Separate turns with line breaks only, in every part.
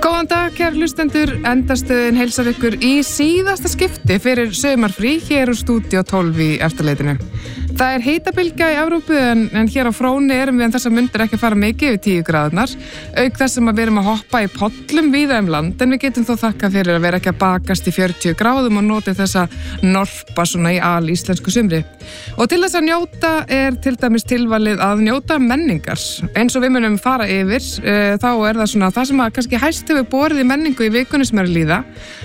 Góðan dag, kæru hlustendur, endastöðin heilsar ykkur í síðasta skipti fyrir sumarfrí hér úr stúdíó 12 í eftirleitinu. Það hitabylgja í Evrópu en hér á Fróni erum við þessar mundir ekki að fara mikið yfir 10 gráðurnar, auk þess sem við erum að hoppa í pollum víða land, en við getum þó þakkað fyrir að vera ekki að bakast í 40 gráðum og notið þessa norpa svona í alíslensku sumri. Og til þess að njóta til dæmis tilvalið að njóta menningar. Eins og við munum fara yfir, þá það svona það sem að kannski hæst hefur borið í menningu í vikunni sem að líða.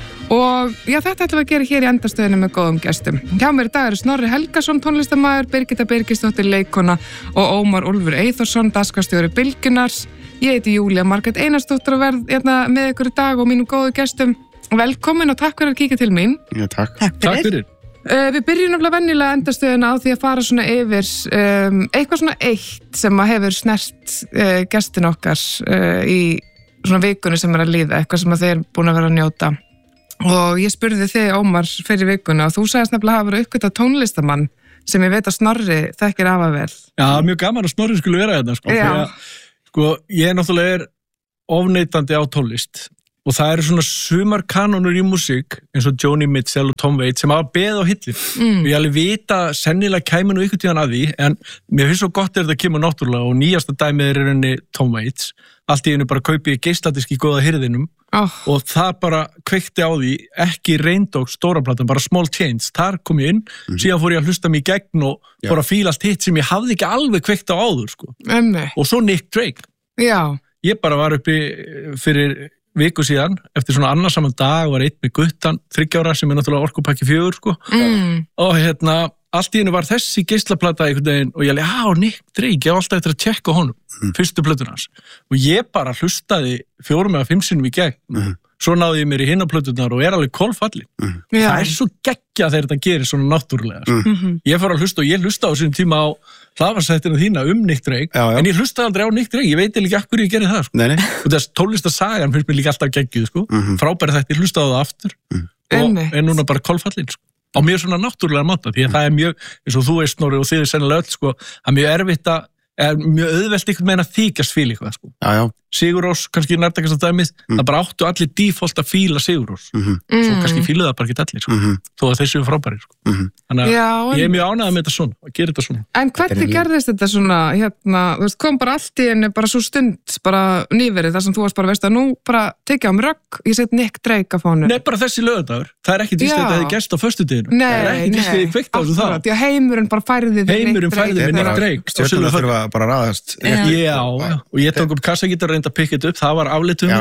Og já, þetta ætlum við að gera hér í endastöðinu með góðum gestum. Hjá mér í dag Snorri Helgason, tónlistarmaður, Birgitta Birgisdóttir, leikkona og Ómar Úlfur Eyþórsson, dagskrárstjóri Bylgjunnar. Ég heiti Júlía Margrét Einarsdóttir og verð með ykkur í dag og mínum góðu gestum. Velkomin og takk fyrir að kíkja til mín.
Já, takk.
Takk fyrir.
Við byrjum nefnilega venjulega endastöðina á því að fara svona yfir eitthvað svona eitt sem að hefur snert gestin okkar í svona vikunni sem að líða, eitthvað sem að þeir búin að vera að njóta. Og ég spurði þig, Ómar, fyrir vikuna og þú sagðist nefnilega hafa verið uppgötvað tónlistamann sem ég veit að Snorri þekkir afar vel.
Já, mjög gaman að Snorri skulle vera hérna, sko.
Já.
Ég náttúrulega ofneitandi á tónlist og það eru svona sumarkanónur í músík eins og Joni Mitchell og Tom Waits sem hafa beðið á hillir. Og ég alveg vita sennilega kæmi nú ykkur tíðan að því, en mér finnst svo gott þetta kemur náttúrulega og nýjasta dæmið er henni Tom Waits. Allt í einu bara kaupi ég geisladisk í góða hirðinum og það bara kveikti á því, ekki Reindóks stóra platan, bara Small Change, þar kom ég inn, síðan fór ég að hlusta mig í gegn og fór að fíla allt hitt sem ég hafði ekki alveg kveikt á áður, sko. Og svo Nick Drake.
Já. Ég
bara var uppi fyrir viku síðan, eftir svona annarsaman dag, var einn með guttan, 3 ára sem er náttúrulega orkupakki 4, sko. Og allt í einu var þessi geislaplata einhvern veginn og ég alveg, Nick Drake, ég var alltaf eftir að tjekka honum, fyrstu plötuna hans. Og ég bara hlustaði 4 eða 5 sinnum í gegn. Svo náði ég mér í hinna plötunar og er alveg kolfallin. Það er svo geggjað þegar þetta gerir svona náttúrulega. Ég fór að hlusta og ég hlusta á þessum tíma á hlaðvarpsþættina þína Nick Drake, en ég hlustaði aldrei á Nick Drake, ég veit ekki af hverju ég gerði það, sko. Og þess tónlistarsagan finnst mér líka alltaf geggjuð, sko. Frábæri þætti, ég hlustaði á það aftur og er núna bara kolfallin, sko. Á mjög svona náttúrulega máta, því að það er mjög, eins og þú veist, Snorri, og þið sennilega öll, sko, það er mjög erfitt mjög auðvelt einhvern veginn að þykjast fíla eitthvað, sko.
Já.
Sigurrós, kannski nærtækast að dæmið, það bara áttu allir default að fíla Sigurrós. Svo kannski fíluðu það bara ekki allir, sko. Þó að þeir séu frábærir, sko. Þannig að ég er mjög ánægður með þetta svona, að gera þetta svona.
En hvernig gerðist þetta svona, þú veist, kom bara allt í henni bara svo stund, bara nýverið, þar sem þú varst bara, veist að nú bara tekja rögg, ég set Nick Drake af honum.
Nei, bara þessi laugardagur. Það er ekkert víst að þetta hefði gerst á föstudeginu.
Nei,
það er ekkert víst að ég kveikt á þessu það.
Já, heimurinn bara færði
við Nick Drake.
Stjörnurnar þurfa bara að raðast.
Já, og ég tók kassagítar og reyndi að pikka þetta upp, það var afleitum.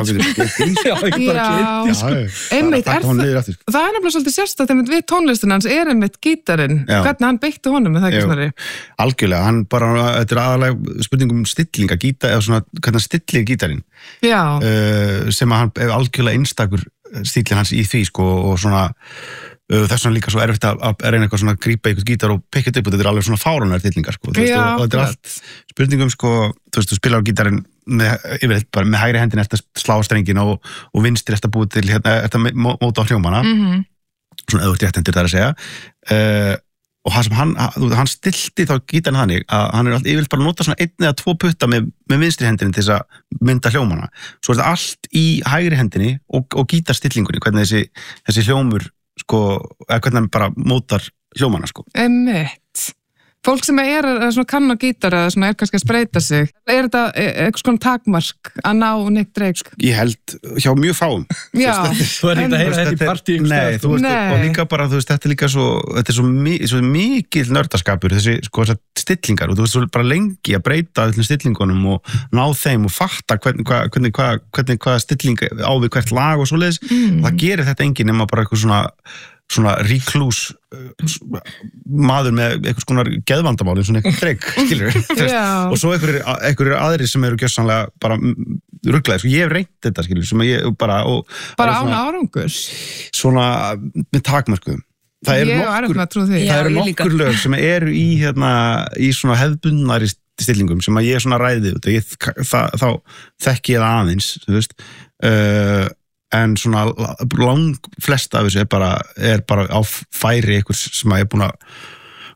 Einmitt, það er nefnilega svolítið sérstætt við tónlistina hans er einmitt gítarinn, hvernig hann beitti honum, er það ekki Snorri?
Algjörlega, hann bara, þetta er aðalega spurningum stillinga gítar, eða svona, hvernig hann stillir gítarinn.
Já.
Sem að hann er algjörlega einstakur stíllinn hans í því, sko, og svona þess vegna líka svo erfitt að reyna eitthvað svona að grípa eitthvað gítar og pikka þetta upp og þetta er alveg svona fáránlegar stillingar, sko. Og þetta er allt spurningum, sko, þú veist, þú spilar á gítarinn yfirleitt bara með hægri hendin eftir að slá strengina og vinstri eftir að búið til eftir að móta á hljómana, svona öðvögt réttendur þar að segja. Og það sem hann stilti þá gítarinn þannig að hann er yfirleitt bara að nota svona 1 eða 2 putta með vinstri hendinni til þess að mynda hljómana. Svo er þetta allt í hægri hendinni og gítarstillingunni, hvernig þessi hljómur, sko, eða hvernig hann bara mótar hljómana, sko.
Einmitt. Fólk sem er svona kann á gítar eða svona er kannski að spreita sig, er þetta eitthvað svona takmark að ná Nick Drake?
Ég held hjá mjög fáum.
Já.
Þú er ekki að heyra þetta í partí.
Nei, þú veist, og líka bara, þú veist, þetta er líka svo mikil nördaskapur, þessi, sko, þessar stillingar, og þú veist, svo bara lengi að breyta þessum stillingunum og ná þeim og fatta hvernig hvað stilling á við hvert lag og svoleiðis. Það gerir þetta enginn nema bara eitthvað svona ríklús maður með eitthvað skonar geðvandamáli, svona eitthvað Drake, skilur og svo einhverjir aðrir sem eru gjörsamlega bara ruglaðir, sko, ég hef reynt þetta, skilur, sem ég bara
án árangurs
svona með takmörkuðum. Það eru nokkur lög sem eru í svona hefðbundnari stillingum sem að ég svona ræði út, þá þekki ég það aðeins, þú veist, en svona lang flesta af þessu er bara á færi einhvers sem að er búin að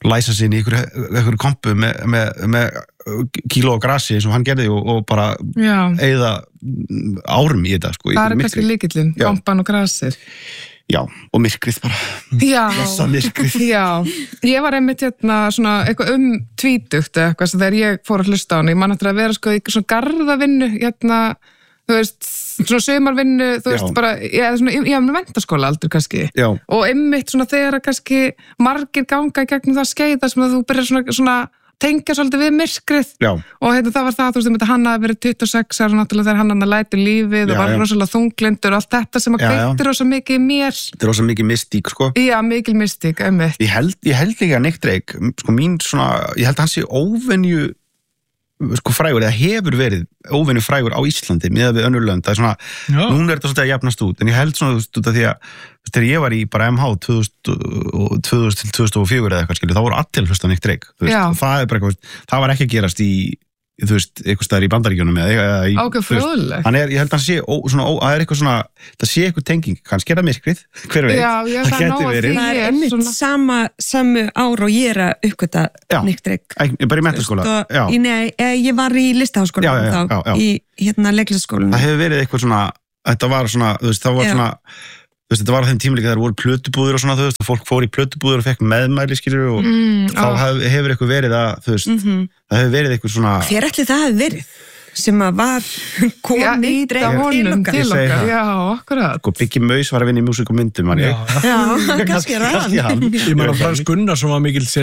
læsa sig inn í einhverju kompu með kíló af grasi eins og hann gerði og bara eyða árum í þetta, sko.
Það kannski lykillinn, kompan og grasið.
Já, og myrkrið bara.
Já,
myrkrið.
Já, ég var einmitt svona eitthvað tvítugt eitthvað þegar ég fór að hlusta á hann. Ég man eftir að vera sko í svona garðavinnu, þú veist, svona sumarvinnu, þú veist, bara, ég hef menntaskóla aldrei kannski. Já. Og einmitt svona þegar kannski margir ganga í gegnum það skeiða sem að þú byrjar svona tengja svolítið við myrkrið. Já. Og það var það, þú veist, hann hafði verið 26 ára náttúrulega þegar hann lætur lífið og var rosalega þunglindur og allt þetta sem að kveikti rosa mikið í mér.
Þetta rosa mikið mystík, sko.
Já, mikil mystík, einmitt.
Ég held líka að Nick Drake, sko mín svona, ég held að hann sé óvenju sko frægur, eða hefur verið óvenju frægur á Íslandi miðað við önnur lönd. Það svona, núna þetta svolítið að jafnast út, en ég held svona, þú veist, því að þegar ég var í bara MH 2000 til 2004 eða eitthvað, skilju, þá voru allir hlusta Nick Drake, þú veist, og það bara eitthvað, það var ekki að gerast í, þú veist, eitthvað staðar í Bandaríkjunum eða í,
fróðlegt.
Ég held að hann sé, það er eitthvað svona, það sé eitthvað tenging, kannski er það myrkrið, hver veit, það geti verið.
Það er einmitt samu ár og ég er að uppgöta Nick Drake.
Bara í menntaskóla?
Nei, ég var í listaháskólanum þá, í leiklistarskólanum.
Það hefur verið eitthvað svona, þetta var svona, þú veist, það var svona, þú veist, þetta var á þeim tímleika þegar voru plötubúðir og svona, þú veist, og fólk fór í plötubúðir og fekk meðmæli, skilur, og þá hefur eitthvað verið að, þú veist, það hefur verið eitthvað svona...
Hver ætli það hefur verið? Sem að var komið
til okkar. Já, akkurat.
Og Biggi Maus var að vinna í músík og myndum, mann ég.
Já, kannski er það.
Ég meina Frans Gunnarsson var mikil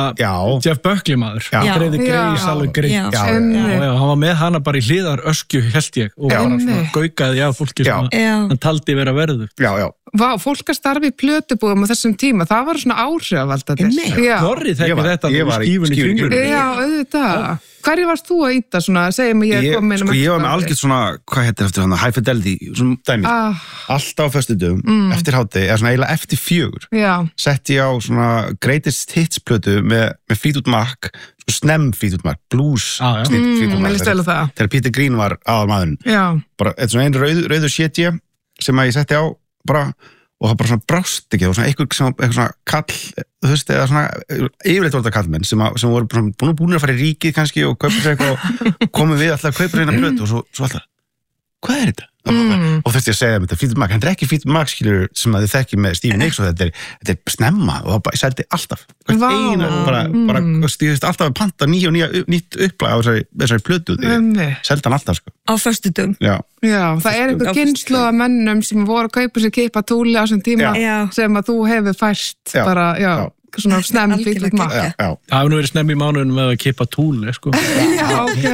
Jeff Buckley maður. Greiði Greis, alveg greit. Já, hann var með hana bara í hliðar öskju, held ég, og bara svona gaukaði fólki sem hann taldi vera verðu.
Já.
Vá, fólk að starfi í plötubúðum á þessum tíma, það var svona áhrifaldarnir.
Norri þekki þetta í skífunni kringur.
Já, auðvitað. Hverju varst þú að íta svona, segjum að ég kom inn
Sko ég var með algjört svona, hvað heitir eftir hann, High Fidelity, svona dæmi, alltaf á föstudögum, eftir hádegi, eða svona eiginlega eftir 4, sett ég á svona Greatest Hits plötu með Fleetwood Mac, sko snemm Fleetwood Mac, blues Fleetwood Mac, þegar Peter Green var aðalmaðurinn, bara eitthvað svona ein rauður CD sem að ég setti á bara, og það bara svona brást ekki, og svona eitthvað svona kall, þú veist, eða svona yfirleitt voru þetta kallmenn sem voru búin að fara í ríkið kannski og kaupa sér eitthvað og komum við alltaf að kaupa reyna plötu og svo alltaf, hvað er þetta? Og þú veist ég að segja þetta, Fleetwood Mac, hann er ekki Fleetwood Mac, skilur, sem að þið þekki með Stevie Nicks og þetta er snemma og það bara seldi alltaf, einu, bara stíðist alltaf að panta nýtt upplag á þessari plötu, seldi hann alltaf, sko.
Á föstudögum.
Já, það er einhver kynslu af mönnum sem voru að kaupa sér kippa túli á þessum tíma sem að þú hefur fært bara, svona snemm Fleetwood Mac.
Það hefur nú verið snemm í mánuðinu með að kippa túli, sko.
Já, ok.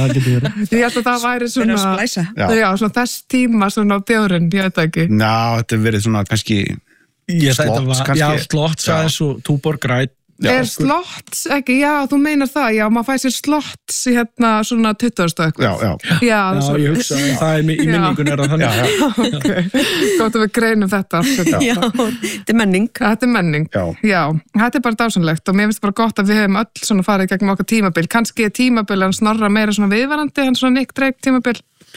Ég held að það væri svona, svona þess tíma svona bjórinn, ég veit ekki.
Ná, þetta hefur verið svona kannski
slotts, kannski. Já, slotts aðeins og Túborg Rætt.
Er slotts ekki, já, þú meinar það, já, maður fæ sér slotts í svona 20. eitthvað.
Já, ég hugsa að það er í minningun er það þannig.
Ok, gott að við greinum þetta.
Já, þetta er menning.
Þetta er menning, já, þetta er bara dásanlegt og mér finnst bara gott að við hefum öll svona farið gegnum okkar tímabil, kannski er tímabil en Snorra meira svona viðvarandi en svona Nick Drake tímabil.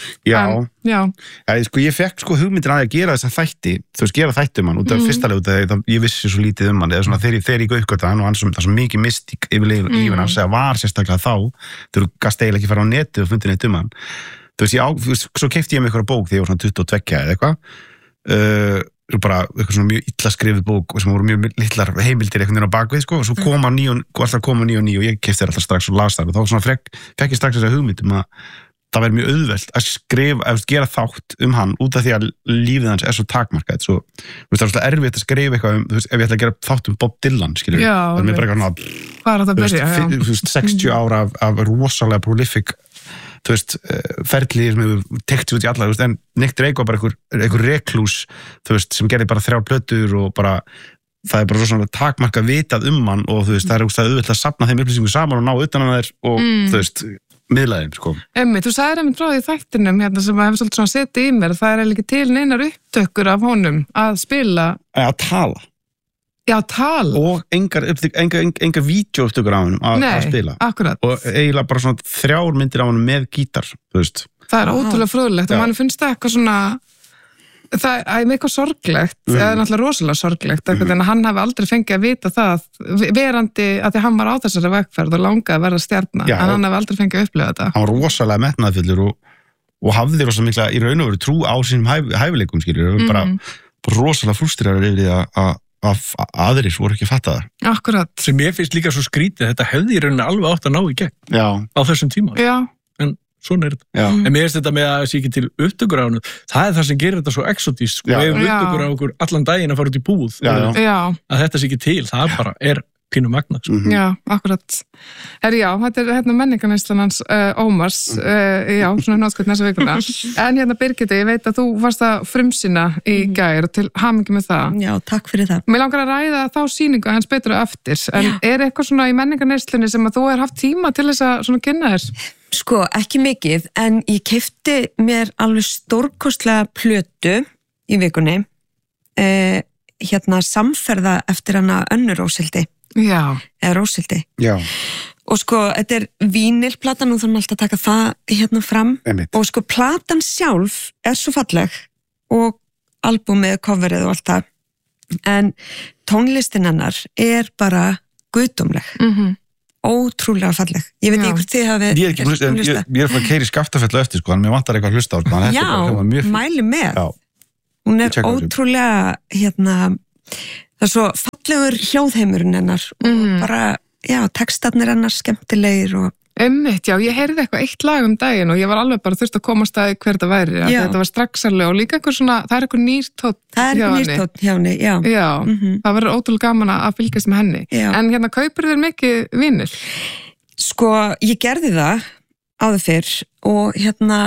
Sko ég fekk sko hugmyndir að gera þessa þætti, þú veist, gera þætti um hann út af fyrstalega út af ég vissi svo lítið um hann eða svona þegar ég uppgötta hann og hann það er svo mikið mystík yfir lífin hans eða var sérstaklega þá, þegar þú gast eiginlega ekki fara á netið og fundið neitt um hann þú veist, svo keypti ég mig eitthvað bók þegar ég var svona 22 eða eitthvað bara eitthvað svona mjög illa skrifið bók sem voru mjög litlar heimildir einhvern veginn á bakvið sko, og svo koma alltaf koma ný og ég keypti þér alltaf strax og las þar og þá svona fekk ég strax þessa hugmynd um að það verður mjög auðvelt að skrifa, að gera þátt um hann út af því að lífið hans er svo takmarkað, svo, það er svona erfitt að skrifa eitthvað um, þú veist, ef ég ætla að gera þátt um Bob Dylan, skilur við, það er mér bara eitthvað 60 ára af rosalega prolific, þú veist, ferli sem hefur tekst út í alla, þú veist, en Nick Drake var bara einhver reklús, þú veist, sem gerði bara 3 plötur og bara, það er bara svona takmarkað vitað um hann og þú veist, það er auðvitað að safna þeim upplýsingum saman og ná utan hann þær og þú veist, miðlaðin, sko.
Þú sagðir einmitt frá því þættinum hérna sem hefur svolítið svona setið í mér, það er ekki til neinar upptökur af honum að spila.
Að tala.
Já, tala.
Og engar vídeóupptökur af honum að spila.
Nei, akkurat.
Og eiginlega bara svona 3 myndir af honum með gítar, þú veist.
Það er ótrúlega fröðlegt og mann finnst það eitthvað svona, Það er eitthvað sorglegt, það er náttúrulega rosalega sorglegt, en hann hafi aldrei fengið að vita það, verandi að því hann var á þessari vegferð og langaði að verða stjarna, en hann hafi aldrei fengið að upplifa þetta.
Hann var rosalega metnaðarfullur og hafði rosalega mikla í raun og veru trú á sínum hæfileikum, skilur, bara rosalega frústiraður yfir því að aðrir voru ekki að fatta það.
Akkurat.
Sem ég finnst líka svo skrítið, þetta hefði í rauninni alveg átt að ná í gegn á þessum tíma.
Já.
En svona er þetta. En mér finnst þetta með að sé ekki til upptökur á hennu, það er það sem gerir þetta svo exotískt, sko, við hefum upptökur á okkur allan daginn að fara út í búð, að þetta sé ekki til, það bara er pínu magnað, sko.
Já, akkurat. Þetta er hérna menningarneyslan hans Ómars, svona nótskvæmt næsta vikuna. En hérna Birgitta, ég veit að þú varst að frumsýna í gær og til hamingju með það.
Já, takk fyrir það.
Mér langar að ræða þá sýningu hans betur eftir, en er eitthvað svona í menningarneyslunni sem að þú hefur haft tíma til þess að svona kynna þér?
Sko, ekki mikið, en ég keypti mér alveg stórkostlega plötu í vikunni, samferða eftir hana Önnu Róshildi.
Já.
Eða Róshildi.
Já.
Og sko, þetta er vínilplatan og þannig alltaf að taka það fram.
Einmitt.
Og sko, platan sjálf er svo falleg og albúmið, coverið og allt það. En tónlistin hennar er bara guðdómleg. Ótrúlega falleg. Ég veit ekki hvort þið hafið...
Ég er að keyra í Skaftafellu eftir, sko, en mér vantar eitthvað að hlusta á þetta.
Já, mæli með.
Já.
Hún er ótrúlega, það er svo fallegur hljóðheimurinn hennar og bara, textarnir hennar skemmtilegir og...
Einmitt, já, ég heyrði eitthvað eitt lag daginn og ég var alveg bara þurft að komast að hver þetta væri, þetta var straxarlega og líka eitthvað svona, það er eitthvað nýrtótt hjá henni.
Það er eitthvað nýrtótt hjá henni, já.
Já, það verður ótrúlega gaman að fylgjast með henni. Já. En kaupir þér mikið vinil?
Sko, ég gerði það áður fyrr og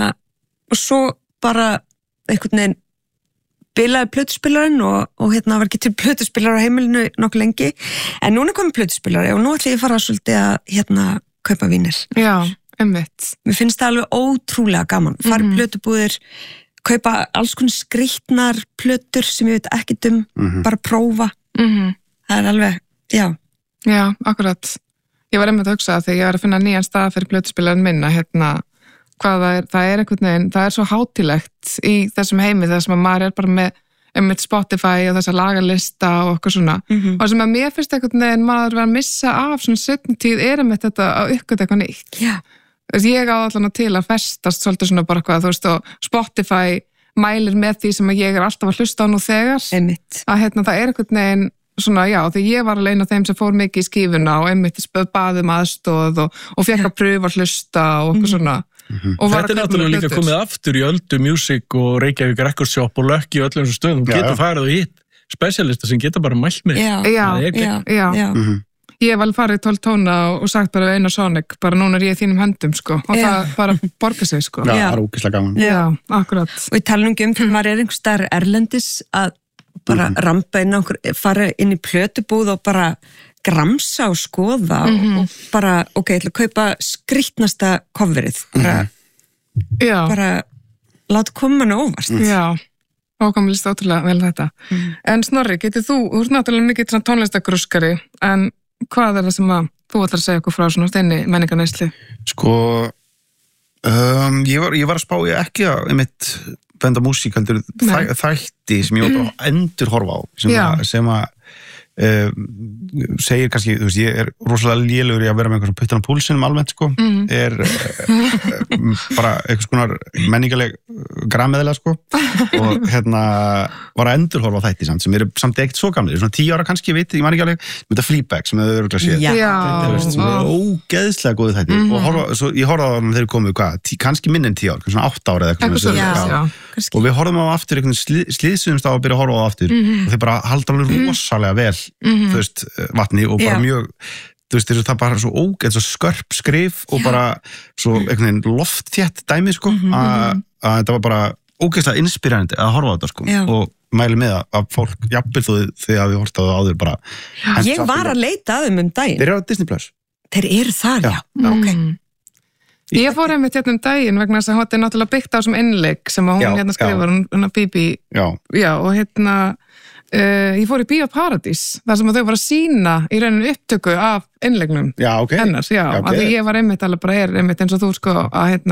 og svo bara einhvern veginn bilaði plötuspilarinn og var ekki til plötuspilar á heimilinu nokkuð lengi, en núna komið plötuspilari og nú ætlum ég að fara svolítið að kaupa vínil.
Já, einmitt.
Mér finnst það alveg ótrúlega gaman. Fara í plötubúðir, kaupa alls konar skrýtnar plötur sem ég veit ekkert bara prófa. Það er alveg, já.
Já, akkurat. Ég var einmitt að hugsa þegar ég var að finna nýjan stað fyrir plötuspilarinn minna, hvað það er einhvern veginn, það er svo hátilegt í þessum heimi, þar sem að maður er bara með Spotify og þessa lagarlista og okkur svona. Og sem að mér finnst einhvern veginn maður verið að missa af svona seinni tíð einmitt þetta að uppgöta eitthvað nýtt.
Já.
Ég á allan til að festast svolítið svona bara eitthvað, þú veist, og Spotify mælir með því sem að ég er alltaf að hlusta á nú þegar.
Einmitt.
Að það er einhvern veginn svona, já, því ég var alveg einn af þeim sem fór mikið í skífuna og einmitt baðum aðstoð og fekk að pröfa að hlusta og okkur svona.
Þetta er náttúrulega líka komið aftur í Öldu Music og Reykjavík Record Shop og Lucky og öllum þessum stöðum. Þú getur farið og hitt specialista sem geta bara mælt með.
Já. Ég hef alveg farið í 12 tóna og sagt bara Einar Sonic, bara núna er ég í þínum höndum, sko. Og það bara borgar sig, sko.
Já, það er ógeðslega gaman.
Já, akkurat.
Og ég tala þegar maður er einhver staðar erlendis að bara rampa inn á fara inn í plötubúð og bara gramsa og skoða og bara, ok, ég ætla að kaupa skrýtnasta coverið. Bara láta koma hann óvart.
Já, ákomið líst ótrúlega vel þetta. En Snorri, ert náttúrulega mikið tónlistagrúskari, en hvað er það sem að þú ætlar að segja okkur frá svona steinni menningarneyslu?
Sko, ég var að spá ég ekki að einmitt benda músík heldur þætti sem ég var bara endur horfa á sem að segir kannski, þú veist, ég er rosalega lélugur í að vera með einhvern puttan á púlsinum almennt, sko, er bara einhvers konar menningarleg grammeðilega, sko, og var að endurhorfa á þætti samt, sem eru samt ekkert svo gamlir, svona 10 ára kannski, ég man ekki alveg, með þetta Fleabag sem þau eru séð, sem er ógeðslega góðið þætti, og ég horfði á það þegar komið, kannski minn en 10 ár, svona 8 ára eða eitthvað, og við horfðum á aftur einhvern slíðsumst á að byrja að horfa á aftur, og þeir bara halda alveg rosalega vel þú veist, vatni og bara mjög þú veist, það er bara svo svo skörp skrif og bara svo einhvern veginn loftþétt dæmi, sko, að þetta var bara ógeðslega inspirerandi að horfa á þetta, sko, og mæli með að fólk jafnvel þegar við horfðum á það áður bara
ég var að leita að þeim daginn.
Þeir eru á Disney Plus.
Þeir eru þar, já. Ok.
Ég fór einmitt daginn vegna þess að þetta er náttúrulega byggt á sem innleik sem að hún skrifar, hún Bibi. Já, og ég fór í Bíó Paradís þar sem þau var að sýna í rauninu upptöku af innleiknum
hennars,
af því ég var einmitt alveg bara einmitt eins og þú, sko, að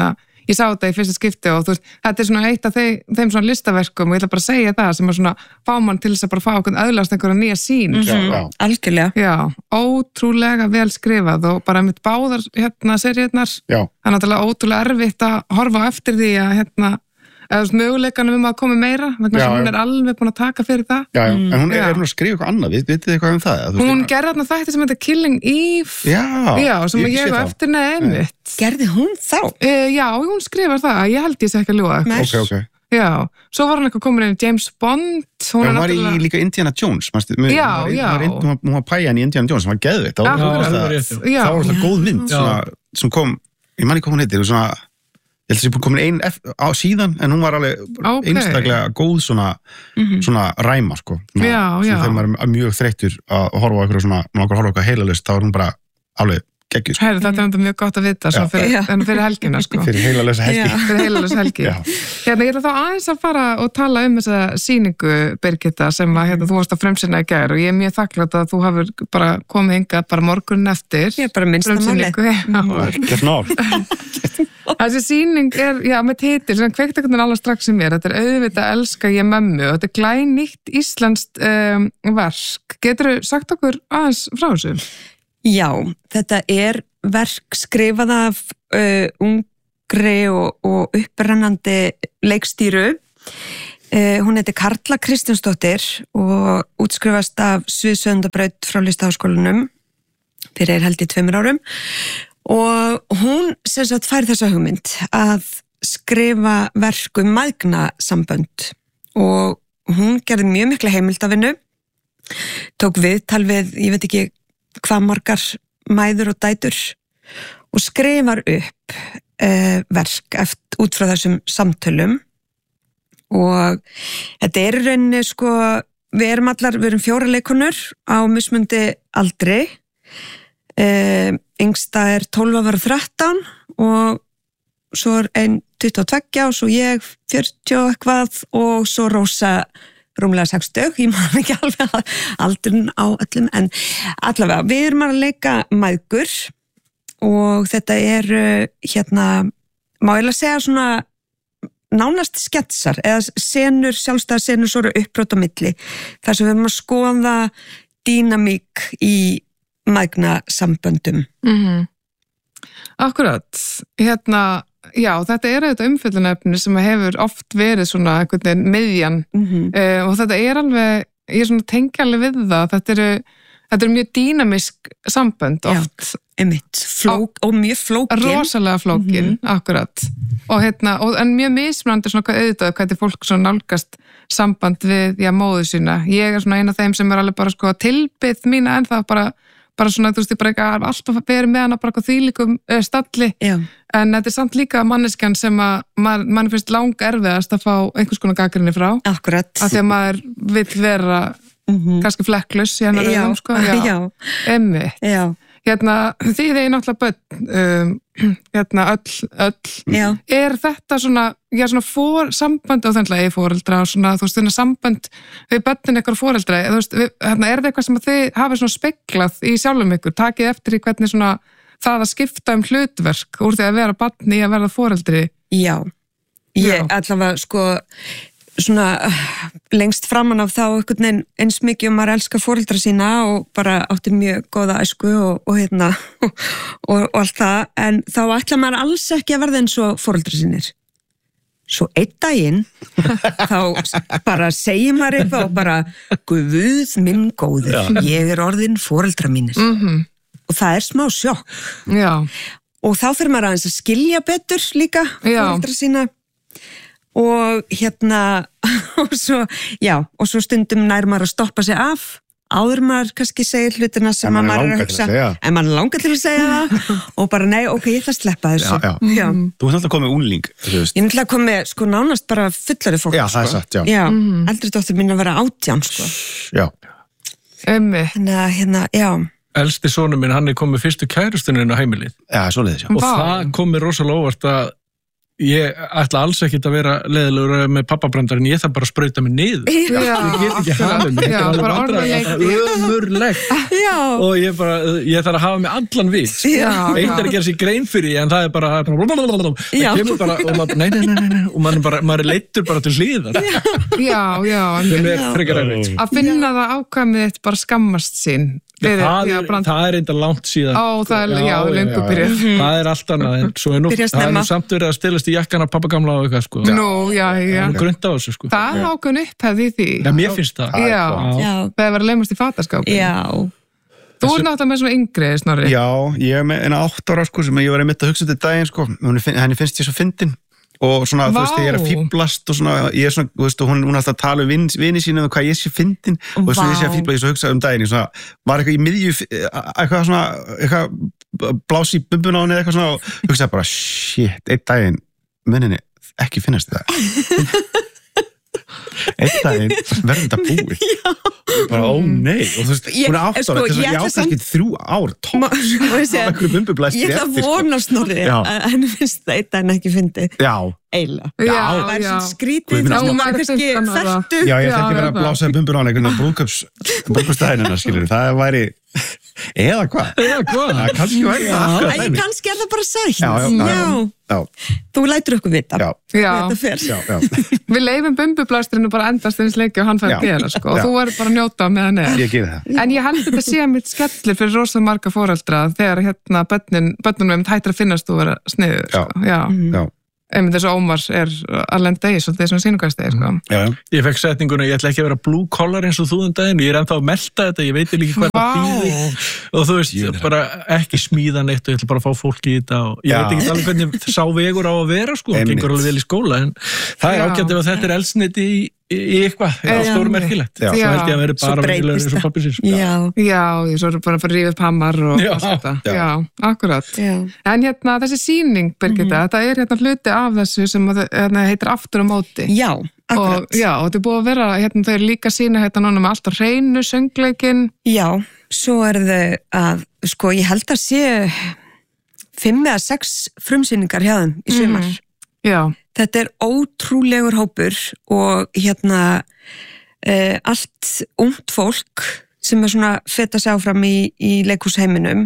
ég sá þetta í fyrsta skipti og þú veist, þetta er svona eitt af þeim svona listaverkum og ég ætla bara að segja það sem er svona fámann til þess að bara fá okkur öðlast einhverja nýja sýn.
Algjörlega.
Já, ótrúlega vel skrifað og bara mitt báðar seríurnar.
Já.
Það er náttúrulega ótrúlega erfitt að horfa á eftir því að eða möguleikanum að koma meira vegna sem hún er alveg búin að taka fyrir það.
Já, en hún er hún að skrifa eitthvað annað, vitið þið eitthvað það?
Hún gerði þarna þætti sem heitir Killing Eve. Já, sem ég á eftir einmitt.
Gerði hún þá?
Já, hún skrifar það, ég held ég sé ekki að ljúga
eitthvað. Ok.
Já, svo var hann eitthvað komin inn í James Bond.
Hún var í líka Indiana Jones.
Já.
Hún var pæjan í Indiana Jones sem var geðveitt. Það var það góð mynd sem kom, ég man ekki hvað hún heitir, svona ég held að það sé búin komin einn á síðan en hún var alveg einstaklega góð svona ræma sko. Þegar maður er mjög þreyttur að horfa á eitthvað svona, maður horfa á eitthvað heilalust þá er hún bara alveg geggjuð.
Herri, þetta er mjög gott að vita fyrir helgina sko.
Fyrir heilalösa helgi.
Fyrir heilalösa helgi. Ég ætla þá aðeins að fara og tala þessa sýningu, Birgitta, sem að þú varst að fremsýna í gær og ég er mjög þakklátt að þú hafur bara komið hingað bara morgunin eftir.
Ég er bara minnsta
máli. Þessi sýning er, með titil sem kveikt einhvern veginn alveg strax í mér. Þetta er auðvitað elska ég mömmu og þetta er glænýtt íslenskt verk. Geturðu sagt okkur aðeins frá þessu?
Já, þetta er verk skrifað af ungri og upprennandi leikstýru. Hún heitir Karla Kristjánsdóttir og útskrifast af Sviðsöndabraut frá Listaháskólanum fyrir held í 2 árum. Og hún sem sagt fær þessa hugmynd að skrifa verk mæðgnasambönd og hún gerði mjög mikla heimildavinnu, tók viðtal við, ég veit ekki hvað margar mæður og dætur og skrifar upp verk út frá þessum samtölum og þetta er í rauninni sko, við erum 4 leikonur á mismundi aldri. Yngsta er 12 að vera 13 og svo er einn 22 og svo ég 40 eitthvað og svo Rósa rúmlega 60, ég man ekki alveg aldurinn á öllum en allavega, við erum að leika mæðgur og þetta er má ég að segja svona nánast sketsar eða sjálfstæða senur svo uppbrot á milli þar sem við erum að skoða dýnamík í mæðgnasamböndum.
Akkurat, já, þetta er auðvitað umfjöllunarefni sem hefur oft verið svona einhvern veginn miðjan og þetta er alveg, ég er svona tengja alveg við það, þetta er mjög dýnamisk sambönd oft.
Einmitt, og mjög flókin.
Rosalega flókin, akkurat. En mjög mismunandi svona hvað auðvitað, hvað fólk svona nálgast samband við, móður sína. Ég er svona eina af þeim sem er alveg bara sko tilbyð mína en það bara svona, þú veist, ég bara alltaf verið með hana bara eitthvað þvílíkum stalli, en þetta er samt líka manneskjan sem að mann finnst lang erfiðast að fá einhvers konar gagnrýni frá.
Akkurat.
Af því að maður vill vera kannski flekklaus í hennar auðvum, sko. Já. Einmitt. Já. Þið er náttúrulega börn, öll. Er þetta svona, samband á þennlega í foreldra og svona, þú veist, þennan samband við börnin ykkur foreldra, þú veist, er það eitthvað sem þið hafið svona speglað í sjálfum ykkur, takið eftir í hvernig svona það að skipta hlutverk úr því að vera barn í að verða foreldri?
Já, ég allavega, sko, svona lengst framan af þá einhvern veginn eins mikið maður elskar foreldra sína og bara átti mjög góða æsku og allt það, en þá ætla maður alls ekki að verða eins og foreldra sínir. Svo einn daginn þá bara segir maður eitthvað og bara Guð minn góður, ég er orðin foreldra mínir og það er smá sjokk.
Já.
Og þá fyrir maður aðeins að skilja betur líka foreldra sína og og svo stundum nær maður að stoppa sig af áður maður kannski segir hlutina sem maður er að hugsa en maður langar til að segja það og bara nei, ok, ég ætla að sleppa þessu.
Já. Þú ert alltaf komið ungling.
Ég er alltaf komið, sko, nánast bara fullari fólk.
Já, það er satt, já.
Eldri dóttir mín að vera 18, sko.
Já.
Þannig að,
Elsti sonur minn, hann er komið fyrstu kærustuninn á heimilið.
Já, svoleiðis, já.
Og það komið rosalega óvart að ég ætla alls ekkert að vera leiðilegur með pappabrandar en ég þarf bara að sprauta mig niður ég get ekki hafa mig þetta er alveg ömurlegt og ég þarf að hafa mig allan við eitt að gera sér grein fyrir því en það er bara það kemur bara og maður er leiddur bara til hliðar sem er frekar erfitt
að finna það ákvæmið þitt bara skammast sín
það er enda langt síðan
það er löngu byrjað
það er allt annað en svo það er nú samt verið að stilast í jakkana pappagamla og eitthvað sko grunnt á þessu sko
það er ákveðin upphefði því
mér finnst það
það er verið að leymast í fataskáp þú er náttúrulega með svona yngri Snorri
ég er með eina 8 ára sko sem ég var einmitt að hugsa til daginn sko henni finnst ég svo fyndin og svona, þú veist, ég er að fíblast og svona, ég er svona, þú veist, og hún er alltaf að tala um vini sína um hvað ég sé fyndin og svo ég sé að fíbla, ég svo hugsaði daginn, ég svona, var eitthvað í miðju, eitthvað blási í bumbuna á henni eitthvað svona og hugsaði bara, shit, einn daginn munninni ekki finnast þetta einn daginn verður þetta búið bara, ó nei og þú veist, hún er 8 ára þess að ég ákvæmst 3 ár tóks
ég ætla að vona Snorri að henni finnst það einn daginn ekki fyndið eiginlega það væri svona skrítið þá maður kannski færtu
ég ætla ekki vera að blása bumbur á hann einhvern brúðkaupsstæðinina skilur það væri eða hvað
kannski er það bara sætt þú lætur okkur vita
við leifum bumbublasturinn bara endast eins leiki og hann fær að gera sko og þú verður bara að njóta með hann en ég held þetta sé mitt skellir fyrir rosalega marga foreldra þegar hérna börnunum hættir að finnast og vera sniður sko einmitt þess að Ómar er að lenda í svolítið svona sýningarstegi sko.
Ég fekk setninguna, ég ætla ekki að vera blue collar eins og þú daginn, ég er ennþá að melta þetta, ég veit ekki hvað það býðir og þú veist, bara ekki smíða neitt og ég ætla bara að fá fólk í þetta og ég veit ekki alveg hvernig sá vegur á að vera sko, það gengur alveg vel í skóla en það er ágætt ef þetta er eldsneyti í eitthvað, stórmerkilegt svo held ég að vera bara venjulegur eins og pappi sín
svo er bara að rífa upp hammar og þetta akkurat en hérna þessi sýning Birgitta, þetta er hérna hluti af þessu sem heitir Aftur á móti og þetta er búið að vera hérna, þau eru líka sýna hérna núna með allt á hreinu söngleikin
svo er þau að sko ég held að sé 5 eða 6 frumsýningar hjá þeim í sumar þetta er ótrúlegur hópur og hérna allt ungt fólk sem er svona feta sig áfram í leikhúsheiminum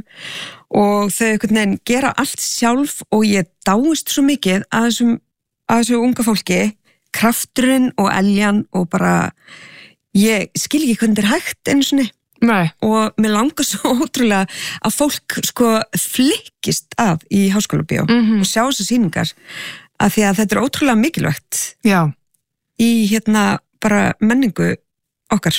og þau einhvern veginn gera allt sjálf og ég dáist svo mikið að þessu unga fólki krafturinn og eljan og bara ég skil ekki hvernig þetta er hægt einu sinni og mér langar svo ótrúlega að fólk sko flikkist að í háskólabíó og sjá þessar sýningar að því að þetta er ótrúlega mikilvægt í hérna bara menningu okkar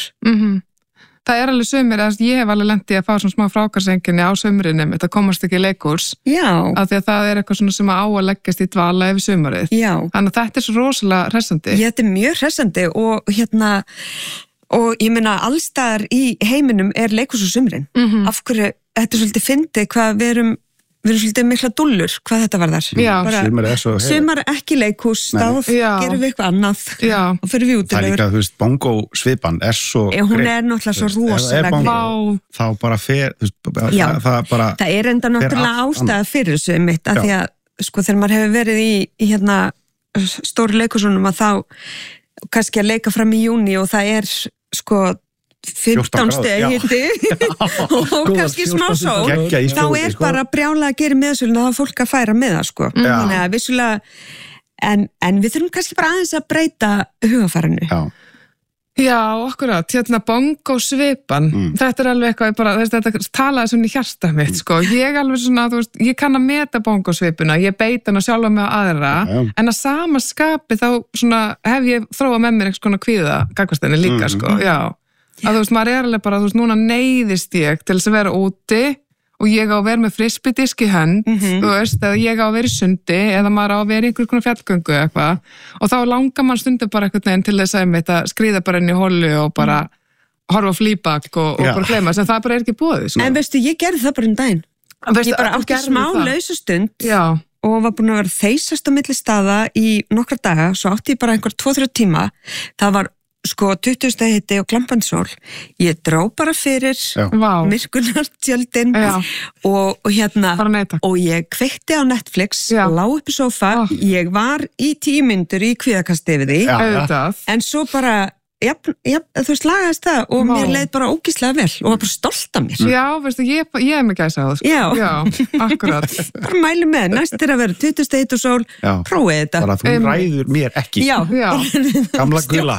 Það er alveg sömur að ég hef alveg lent í að fá svona smá frákarsenginni á sömurinnum þetta komast ekki í leikhús af því að það er eitthvað svona sem á að leggjast í dvala yfir sömurið þannig að þetta er svo rosalega hressandi
Þetta er mjög hressandi og hérna og ég meina allstaðar í heiminum er leikhús á sömurinn af hverju, þetta er svolítið fyndið hvað við erum svolítið mikla dullur hvað þetta varðar sumar ekki leikhús þá gerum við eitthvað annað og fyrir við út
það er líka, þú veist, bongo svipan er svo
hún er náttúrulega svo rosalega
þá bara fer
það er enda náttúrulega ástæða fyrir þessu mitt að því að sko þegar maður hefur verið í hérna stóru leikhúsunum að þá kannski að leika fram í júni og það er sko 15 steg hitti og kannski smá sól þá er bara brjálega að gera meðsölun og það er fólk að færa með það sko þannig að vissulega en við þurfum kannski bara aðeins að breyta hugafærinu
Já, akkurat, hérna bongo svipan þetta er alveg eitthvað bara, þetta talaði svona í hjarta mitt sko, ég alveg svona þú veist, ég kann að meta bongo svipuna ég beita hana sjálfa með aðra en að sama skapi þá svona hef ég þróað með mér eitthvað svona kvíða gagnvastinni líka sko, að þú veist, maður er alveg bara, þú veist, núna neyðist ég til þess að vera úti og ég á að vera með frisbydisk í hönd, þú veist, eða ég á að vera í sundi eða maður á að vera í einhver konar fjallgöngu eitthvað og þá langar mann stundum bara eitthvað neginn til þess að skríða bara inn í holu og bara horfa á flýbak og bara gleyma þess að það bara er ekki búið. Sko.
En veistu, ég gerði það bara daginn. Ég bara átti smá lausastund og var búin að vera þeysast á milli staða í nokkra daga, svo átti ég bara einhver 2-3 tíma, það var sko 20 hitti og glampandi sól, ég dró bara fyrir myrkunartjöldin og hérna og ég kveikti á Netflix, lá upp í sófa, ég var í 10 mínútur í kvíðakasti yfir því, en svo bara þú veist, lagaðist það og mér leið bara ógeðslega vel og var bara stolt af mér.
Já, veistu, ég er með gæsa á það, sko. Já, akkurat.
Bara mæli með, næst að vera 20 hitt og sól, prófið þetta.
Bara þú ræður mér ekki.
Já.
Gamla gula.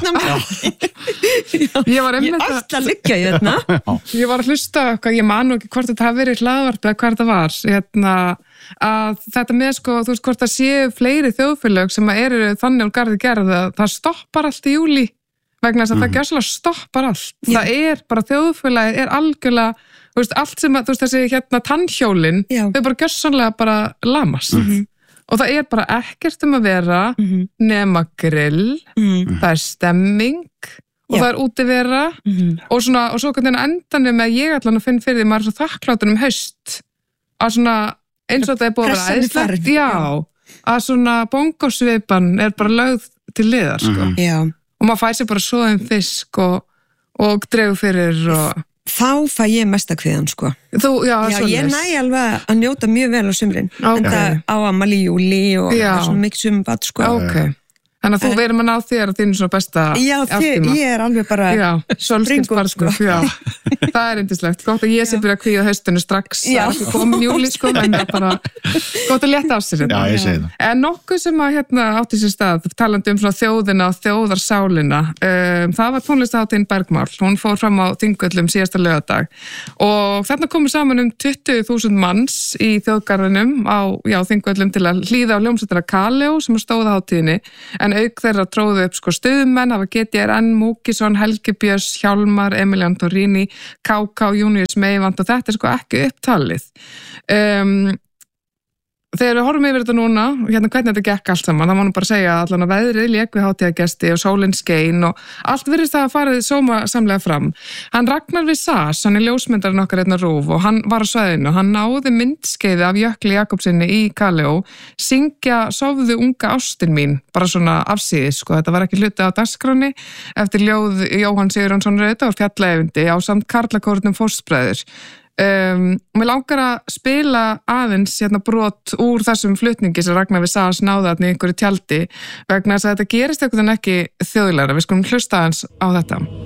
Ég var
alltaf að liggja í þetta.
Ég var að hlusta, ég man nú ekki hvort þetta hafi verið hlaðvarp eða hvað þetta var, að þetta með, sko, þú veist, hvort það séu fleiri þjóðfélög sem eru þannig úr garði gerð að það stoppar allt í júlí. Vegna þess að það gjörsamlega stoppar allt. Það bara, þjóðfélagið algjörlega, þú veist, allt sem að, þú veist, þessi tannhjólin, þau bara gjörsamlega bara lamast. Og það bara ekkert að vera nema grill, það stemming og það útivera og svona, og svo hvernig endanum með ég allan að finna fyrir því maður svo þakklátur haust að svona, eins og þetta búið að vera æðislegt, að svona bongosvipan bara lögð til liðar, sko. Og maður fæ sér bara svoðum fisk og dregur fyrir og...
Þá fæ ég mesta kviðan, sko. Ég næ alveg að njóta mjög vel á sumrin. En það á ammali í júli og svona mikið sumbat, sko.
Þannig að þú verður maður á þér og þínu svona besta
ástíma. Ég alveg bara
springur, sko. Það yndislegt. Gott að ég sé byrja að kvíða haustinu strax. Það komin júli, sko, en það bara gott að leta á sér.
Já, ég segi það.
En nokkuð sem að átti sér stað, talandi svona þjóðina og þjóðarsálina, það var tónlistahátíðin Bergmál. Hún fór fram á Þingvöllum síðasta laugardag og þarna komu saman 20.000 manns í þjóðgarðinum á Þingvöllum til að hlýða á hljómsveitina Kaleo sem stóð á hátíðinni. En auk þeirra tróðu upp, sko, stuðmenn, hafa GTRN, Múkisson, Helgi Björns, Hjálmar, Emilian Torrini, KK, Június Meivand og þetta sko ekki upptalið. Þegar við horfum yfir þetta núna, hvernig þetta gekk allt saman, það má nú bara segja að allan að veðrið lék við hátíðagesti og sólin skein og allt virðist að farið sómasamlega fram. Hann Ragnar Visas, hann ljósmyndarinn okkar RÚV og hann var á svæðinu, hann náði myndskeiði af Jökli Jakobsinni í Kaleo, syngja Sofðu unga ástin mín, bara svona afsíðis, sko, þetta var ekki hluti á dagskráni, eftir ljóð Jóhann Sigurjónsson Rauðar og Fjallaeyvindi á samt karlakórnum Fóstbræður. Mér langar að spila aðeins brot úr þessum flutningi sem Ragnar Visas náði þarna í einhverju tjaldi vegna þess að þetta gerist einhvern veginn ekki þjóðlega. Við skulum hlusta aðeins á þetta.